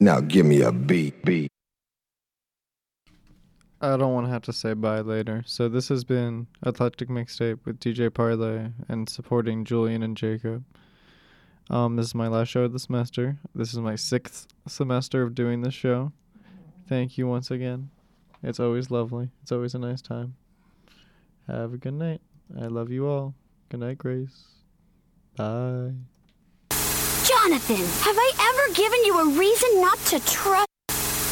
Now give me a beat. I don't want to have to say bye later. So this has been Eclectic Mixtape with DJ Parlay and supporting Julian and Jacob. This is my last show of the semester. This is my 6th semester of doing this show. Thank you once again. It's always lovely. It's always a nice time. Have a good night. I love you all. Good night, Grace. Bye. Jonathan, have I ever given you a reason not to trust?